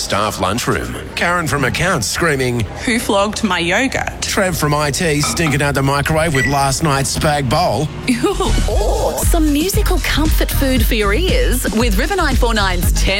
staff lunchroom. Karen from accounts screaming, Who flogged my yogurt? Trev from IT stinking out the microwave with last night's spag bowl. Or some musical comfort food for your ears with River 949's 10